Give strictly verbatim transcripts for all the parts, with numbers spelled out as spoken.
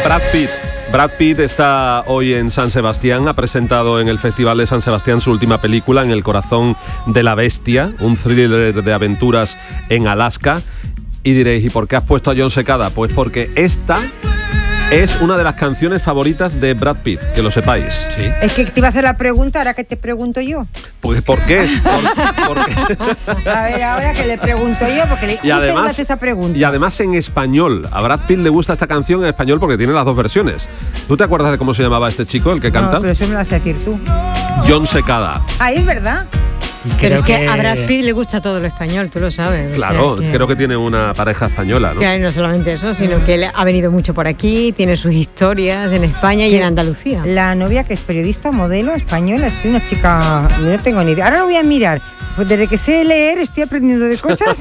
Brad Pitt. Brad Pitt está hoy en San Sebastián, ha presentado en el Festival de San Sebastián su última película, En el corazón de la bestia, un thriller de aventuras en Alaska. Y diréis, ¿y por qué has puesto a Jon Secada? Pues porque esta es una de las canciones favoritas de Brad Pitt, que lo sepáis. Sí. Es que te iba a hacer la pregunta, ahora que te pregunto yo. Pues ¿por qué? ¿Por, por qué? A ver, ahora que le pregunto yo, porque le y además, esa pregunta. Y además en español. A Brad Pitt le gusta esta canción en español porque tiene las dos versiones. ¿Tú te acuerdas de cómo se llamaba este chico, el que canta? No, pero eso me lo vas a decir tú. Jon Secada. Ah, es verdad. Pero es que, que a Brad Pitt le gusta todo lo español, tú lo sabes. Claro, o sea, que... creo que tiene una pareja española, ¿no? Que no solamente eso, sino que él ha venido mucho por aquí, tiene sus historias en España y en Andalucía. La novia, que es periodista, modelo española, es una chica, no tengo ni idea. Ahora lo voy a mirar. Pues desde que sé leer estoy aprendiendo de cosas.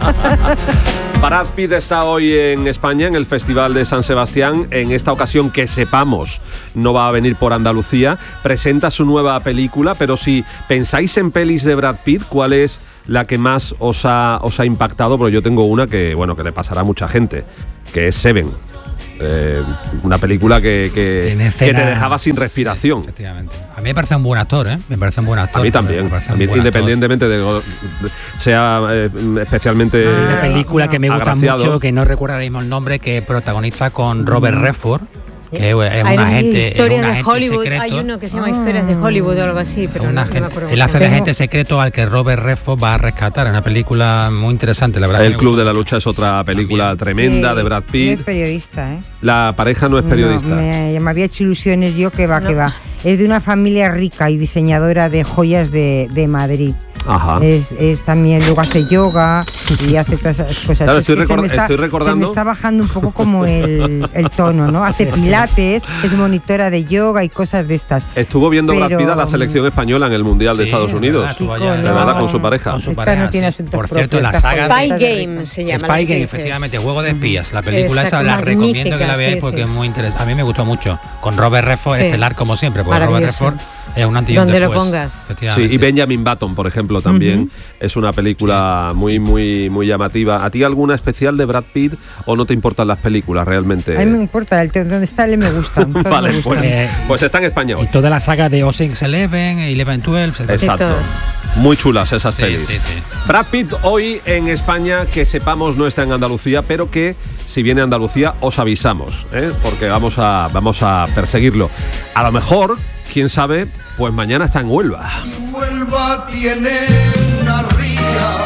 Brad Pitt está hoy en España, en el Festival de San Sebastián. En esta ocasión, que sepamos, no va a venir por Andalucía. Presenta su nueva película, pero si pensáis en pelis de Brad Pitt, ¿cuál es la que más os ha, os ha impactado? Porque yo tengo una que, bueno, que le pasará a mucha gente, que es Seven. Eh, una película que, que, que te dejaba sin respiración. Sí, efectivamente. A mí me parece un buen actor, ¿eh? Me parece un buen actor. A mí también. A mí, independientemente de, de sea eh, especialmente ah, una película que me gusta agraciado. mucho, que no recuerdo ahora mismo el nombre, que protagoniza con Robert Redford. Que es un hay agente, historias un de agente Hollywood. secreto. Hay uno que se llama ah. Historias de Hollywood o algo así, pero no, agente, no me acuerdo. Él hace de agente secreto al que Robert Redford va a rescatar. Es una película muy interesante, la verdad. El Club de la Lucha es otra película también tremenda sí, de Brad Pitt. No es periodista, ¿eh? La pareja no es periodista. No, me, me había hecho ilusiones yo, que va, no. que va. Es de una familia rica y diseñadora de joyas de, de Madrid. Ajá. Es, es también, luego hace yoga y hace todas esas cosas. Claro, es estoy, que record- se me está, estoy recordando. Se me está bajando un poco como el, el tono, ¿no? Hace sí, pilates, sí. Es monitora de yoga y cosas de estas. Estuvo viendo pero, Brad Pitt a la selección española en el Mundial sí, de Estados Unidos. De verdad, no, verdad, con su pareja. Con su pareja no tiene sí. Por cierto, la saga Spy Game se llama. Spy Game, efectivamente, Juego de Espías. La película esa la recomiendo que la veáis sí, porque sí. es muy interesante. A mí me gustó mucho. Con Robert Redford, sí. estelar como siempre, porque Robert Redford es un anti donde lo pongas. Sí, y Benjamin Button, por ejemplo, también uh-huh. es una película sí. muy, muy, muy llamativa. ¿A ti alguna especial de Brad Pitt o no te importan las películas realmente? A mí me importa, el donde está él me gusta. Vale, me pues, eh, pues está en España hoy. Y toda la saga de Ocean's Eleven, Eleven, doce. Exacto. Muy chulas esas sí, pelis. Sí, sí. Brad Pitt hoy en España, que sepamos no está en Andalucía, pero que si viene a Andalucía os avisamos, ¿eh? Porque vamos a, vamos a perseguirlo. A lo mejor, quién sabe, pues mañana está en Huelva. Huelva tiene una ría,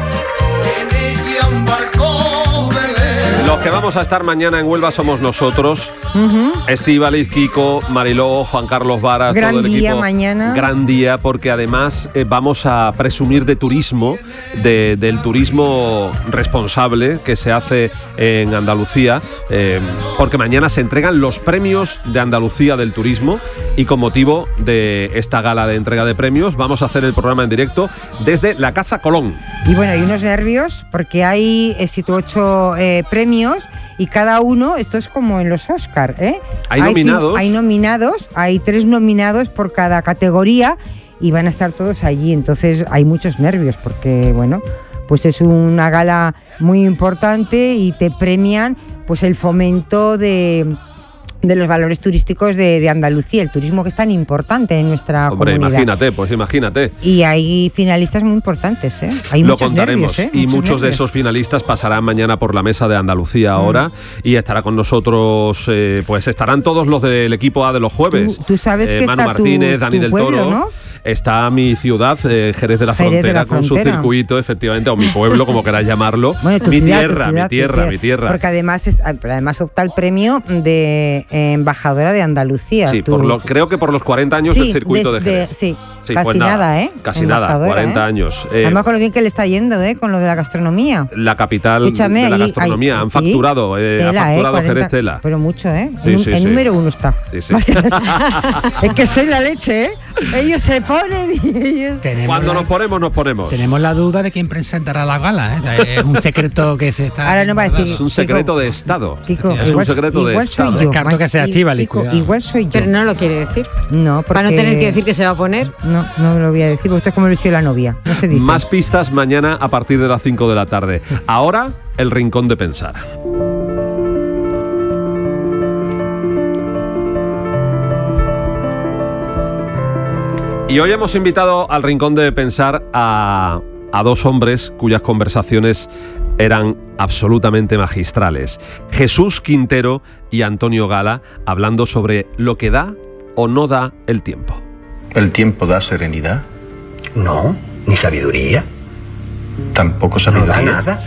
en ella un barco velero. Los que vamos a estar mañana en Huelva somos nosotros. Uh-huh. Estíbaliz, Kiko, Mariló, Juan Carlos Varas, gran todo el día equipo. Mañana. Gran día, porque además eh, vamos a presumir de turismo, de, del turismo responsable que se hace en Andalucía, eh, porque mañana se entregan los premios de Andalucía del turismo y con motivo de esta gala de entrega de premios vamos a hacer el programa en directo desde la Casa Colón. Y bueno, hay unos nervios porque hay siete u ocho eh, premios. Y cada uno, esto es como en los Oscar, ¿eh? Hay, hay nominados. Hay nominados, hay tres nominados por cada categoría y van a estar todos allí. Entonces hay muchos nervios porque, bueno, pues es una gala muy importante y te premian pues el fomento de... de los valores turísticos de, de Andalucía, el turismo que es tan importante en nuestra Hombre, comunidad. imagínate, pues imagínate. Y hay finalistas muy importantes, ¿eh? Hay Lo muchos contaremos nervios, ¿eh? y muchos, muchos nervios. de esos finalistas pasarán mañana por la mesa de Andalucía ahora mm. y estará con nosotros, eh, pues estarán todos los del equipo A de los jueves. Tú, tú sabes eh, que Manu está Martínez, tu, Dani tu del pueblo, Toro. ¿no? Está mi ciudad, eh, Jerez de la Jerez Frontera, de la con Frontera. su circuito, efectivamente, o mi pueblo, como queráis llamarlo. Bueno, tu mi, ciudad, tierra, tu ciudad, mi tierra, mi tierra. Porque además, es, además opta el premio de eh, embajadora de Andalucía. Sí, tu, por lo, creo que por los cuarenta años sí, del circuito de, de Jerez. Sí, sí casi pues nada, nada, ¿eh? Casi nada, cuarenta ¿eh? años. Eh, Además con lo bien que le está yendo, ¿eh? Con lo de la gastronomía. La capital Escúchame, de la ahí, gastronomía. ahí, Han facturado, sí, eh, tela, ha facturado eh, cuarenta, Jerez tela. Pero mucho, ¿eh? Sí, en sí, en sí. número uno está. Sí, sí. Es que soy la leche, ¿eh? Ellos se ponen y ellos... Cuando nos ponemos, nos ponemos. Tenemos la duda de quién presentará la gala, ¿eh? Es un secreto que se está... Ahora no va a decir... Es un secreto Kiko, de Estado. Kiko, es igual, un secreto de igual Estado. soy yo. Descarto que sea Estíbaliz, cuidado. Igual soy yo. Pero no lo quiere decir. No, porque... Para no tener que decir que se va a poner. No, no lo voy a decir, porque usted es como el vestido de la novia. No se dice. Más pistas mañana a partir de las cinco de la tarde. Ahora, el rincón de pensar. Y hoy hemos invitado al Rincón de Pensar a, a dos hombres cuyas conversaciones eran absolutamente magistrales. Jesús Quintero y Antonio Gala, hablando sobre lo que da o no da el tiempo. ¿El tiempo da serenidad? No, ni sabiduría. Tampoco sabiduría. No da nada.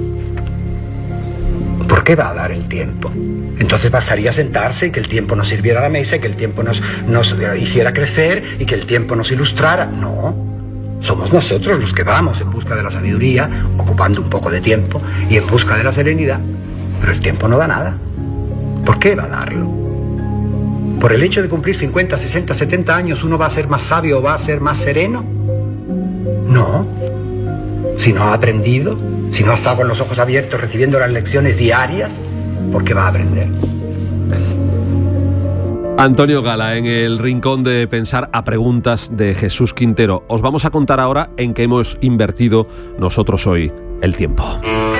¿Por qué va a dar el tiempo? Entonces bastaría sentarse y que el tiempo nos sirviera a la mesa y que el tiempo nos, nos hiciera crecer y que el tiempo nos ilustrara. No, somos nosotros los que vamos en busca de la sabiduría, ocupando un poco de tiempo y en busca de la serenidad. Pero el tiempo no da nada. ¿Por qué va a darlo? ¿Por el hecho de cumplir cincuenta, sesenta, setenta años uno va a ser más sabio o va a ser más sereno? No. Si no ha aprendido, si no ha estado con los ojos abiertos recibiendo las lecciones diarias, ¿por qué va a aprender? Antonio Gala, en el Rincón de Pensar, a preguntas de Jesús Quintero. Os vamos a contar ahora en qué hemos invertido nosotros hoy el tiempo.